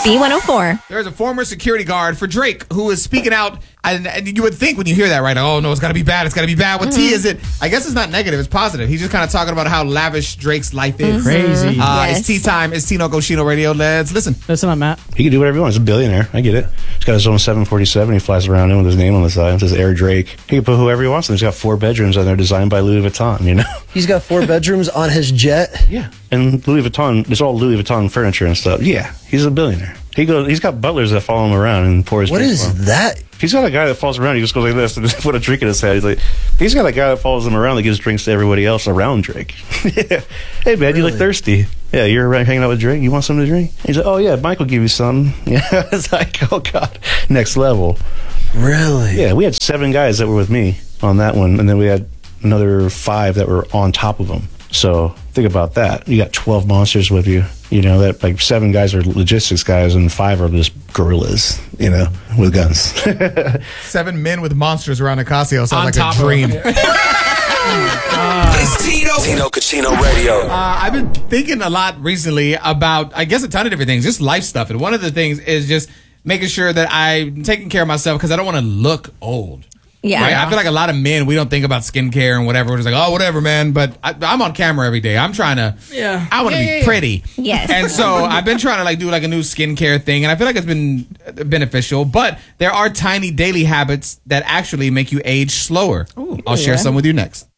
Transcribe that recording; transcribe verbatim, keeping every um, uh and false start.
B one oh four. There's a former security guard for Drake who is speaking out. And, and you would think when you hear that, right? Oh, no, it's got to be bad. It's got to be bad. What mm-hmm. tea is it? I guess it's not negative. It's positive. He's just kind of talking about how lavish Drake's life is. Mm-hmm. Crazy. Uh, yes. It's tea time. It's Tino Cochino Radio. Let's listen. Listen up, Matt. He can do whatever he wants. He's a billionaire. I get it. He's got his own seven forty-seven. He flies around in with his name on the side. It says Air Drake. He can put whoever he wants in. He's got four bedrooms and they're designed by Louis Vuitton, you know? He's got four bedrooms on his jet? Yeah. And Louis Vuitton, it's all Louis Vuitton furniture and stuff. Yeah. He's a billionaire. He goes. He's got butlers that follow him around and pour his What drinks is for him. that? He's got a guy that follows around. He just goes like this and just put a drink in his head. He's like, he's got a guy that follows him around that gives drinks to everybody else around Drake. Hey, man, really? You look thirsty. Yeah, you're around hanging out with Drake. You want something to drink? He's like, oh, yeah, Mike will give you some. Yeah, it's like, oh, God, next level. Really? Yeah, we had seven guys that were with me on that one, and then we had another five that were on top of them. So think about that. You got twelve monsters with you. You know, that like seven guys are logistics guys and five are just gorillas, you know, with guns. Seven men with monsters around Ocasio sounds On like top a dream. Of It's Tino. Tino Cochino Radio. Uh, I've been thinking a lot recently about, I guess, a ton of different things, just life stuff. And one of the things is just making sure that I'm taking care of myself because I don't want to look old. Yeah. Right? I feel like a lot of men, we don't think about skincare and whatever. We're just like, oh, whatever, man. But I, I'm on camera every day. I'm trying to, Yeah. I want to Yeah, be yeah, yeah. pretty. Yes. And so I've been trying to like do like a new skincare thing. And I feel like it's been beneficial. But there are tiny daily habits that actually make you age slower. I'll share some with you next.